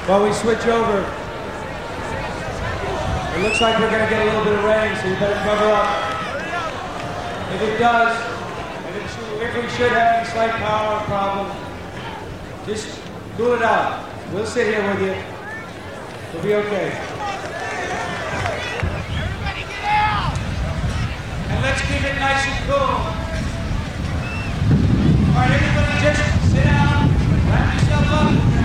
While we switch over, it looks like we're going to get a little bit of rain, so you better cover up. If it does, if we should have any slight power problem, just cool it out. We'll sit here with you. We'll be okay. Everybody get out! And let's keep it nice and cool. All right, everybody just sit down, wrap yourself up.